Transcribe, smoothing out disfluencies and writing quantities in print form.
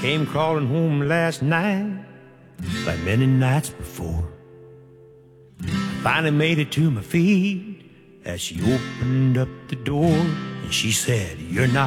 came crawling home last night, like many nights before. I finally made it to my feet as she opened up the door, and she said, "You're not